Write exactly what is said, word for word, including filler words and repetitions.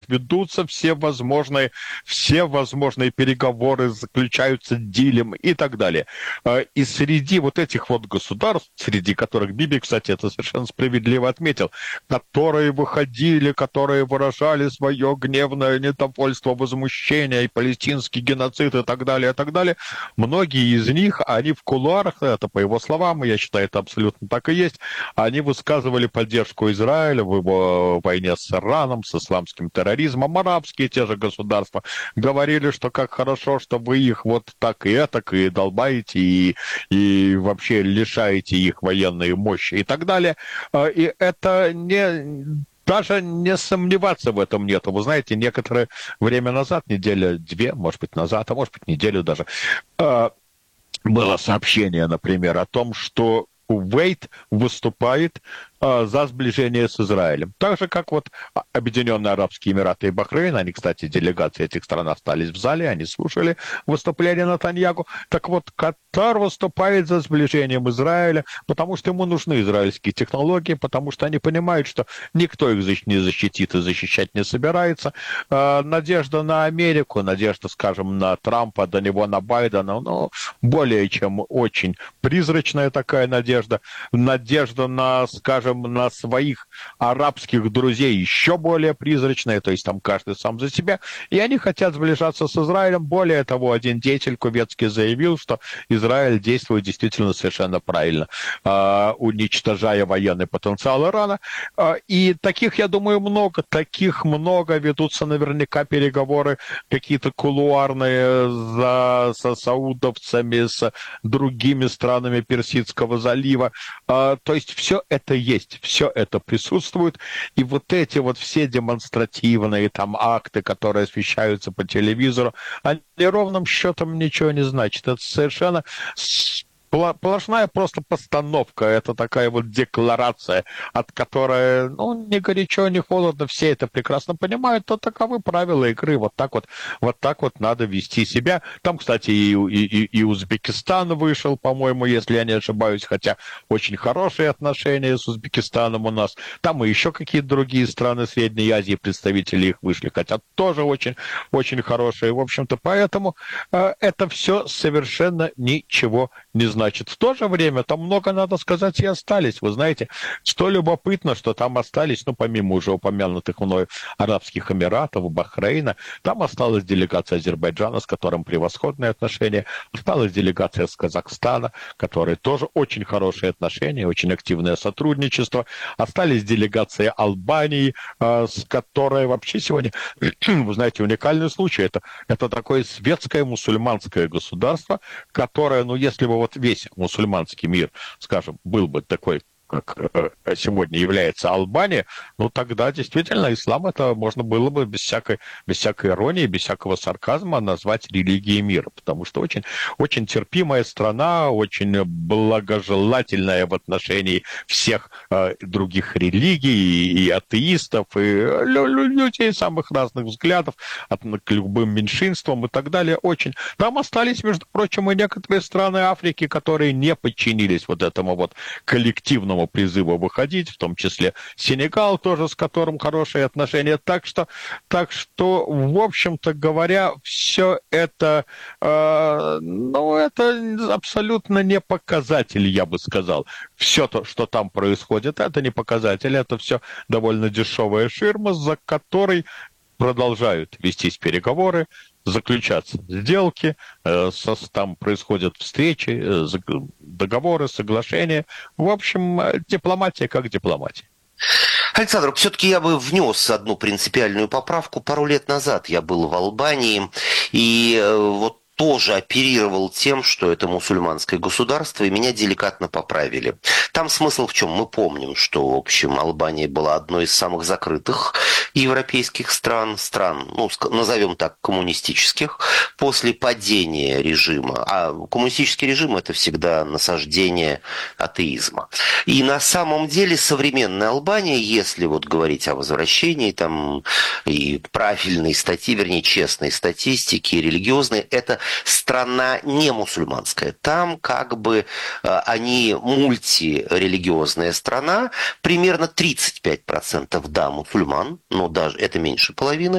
ведутся все возможные, все возможные переговоры, заключаются дилем и так далее. И среди вот этих вот государств, среди которых Биби, кстати, это совершенно справедливо отметил, которые выходили, которые выражали свое гневное недовольство, возмущение, и палестинский геноцид и так далее, и так далее, многие из них, они в кулуарах, это по его словам, и я считаю, это абсолютно так и есть, они высказывали поддержку Израиля в его войне с Ираном, с исламским терроризмом, арабские те же государства говорили, что как хорошо, что вы их вот так и этак, и долбаете, и, и вообще лишаете их военной мощи и так далее. И это не... Даже не сомневаться в этом нету. Вы знаете, некоторое время назад, неделя две, может быть, назад, а может быть, неделю даже, было сообщение, например, о том, что Кувейт выступает э, за сближение с Израилем. Так же, как вот Объединенные Арабские Эмираты и Бахрейн, они, кстати, делегации этих стран остались в зале, они слушали выступление Нетаньяху. Так вот, Катар выступает за сближением Израиля, потому что ему нужны израильские технологии, потому что они понимают, что никто их не защитит и защищать не собирается. Э, надежда на Америку, надежда, скажем, на Трампа, до него на Байдена, ну, более чем очень призрачная такая надежда. Надежда на, скажем, на своих арабских друзей еще более призрачная, то есть там каждый сам за себя, и они хотят сближаться с Израилем. Более того, один деятель кувейтский заявил, что Израиль действует действительно совершенно правильно, э, уничтожая военный потенциал Ирана. Э, и таких, я думаю, много, таких много, ведутся наверняка переговоры какие-то кулуарные за, со саудовцами, с другими странами Персидского залива. А, то есть все это есть, все это присутствует, и вот эти вот все демонстративные там акты, которые освещаются по телевизору, они ровным счетом ничего не значат. Это совершенно сплошная просто постановка, это такая вот декларация, от которой, ну, ни горячо, ни холодно, все это прекрасно понимают, то таковы правила игры, вот так вот, вот так вот надо вести себя. Там, кстати, и, и, и Узбекистан вышел, по-моему, если я не ошибаюсь, хотя очень хорошие отношения с Узбекистаном у нас. Там и еще какие-то другие страны Средней Азии, представители их вышли, хотя тоже очень, очень хорошие. В общем-то, поэтому э, это все совершенно ничего не значит. Значит, в то же время там много, надо сказать, и остались. Вы знаете, что любопытно, что там остались, ну, помимо уже упомянутых мной Арабских Эмиратов, Бахрейна, там осталась делегация Азербайджана, с которым превосходные отношения, осталась делегация с Казахстана, которой тоже очень хорошие отношения, очень активное сотрудничество, остались делегации Албании, с которой вообще сегодня, вы знаете, уникальный случай, это, это такое светское мусульманское государство, которое, ну, если бы вот весь мусульманский мир, скажем, был бы такой, как сегодня является Албания, ну тогда действительно ислам это можно было бы без всякой, без всякой иронии, без всякого сарказма назвать религией мира, потому что очень, очень терпимая страна, очень благожелательная в отношении всех э, других религий, и, и атеистов, и лю- лю- людей самых разных взглядов, от, к любым меньшинствам и так далее. Очень. Там остались, между прочим, и некоторые страны Африки, которые не подчинились вот этому вот коллективному призыва выходить, в том числе Сенегал тоже, с которым хорошие отношения. Так что, так что в общем-то говоря, все это, э, ну, это абсолютно не показатель, я бы сказал. Все то, что там происходит, это не показатель, это все довольно дешевая ширма, за которой продолжают вестись переговоры, заключаться сделки, э, со, там происходят встречи, э, договоры, соглашения. В общем, дипломатия как дипломатия. Александр, все-таки я бы внес одну принципиальную поправку. Пару лет назад я был в Албании, и э, вот тоже оперировал тем, что это мусульманское государство, и меня деликатно поправили. Там смысл в чем? Мы помним, что, в общем, Албания была одной из самых закрытых европейских стран, стран, ну, назовем так, коммунистических, после падения режима. А коммунистический режим – это всегда насаждение атеизма. И на самом деле современная Албания, если вот говорить о возвращении там, и правильной статьи, вернее, честной статистики, религиозной, это страна не мусульманская. Там как бы они мультирелигиозная страна, примерно тридцать пять процентов, да, мусульман, но даже это меньше половины,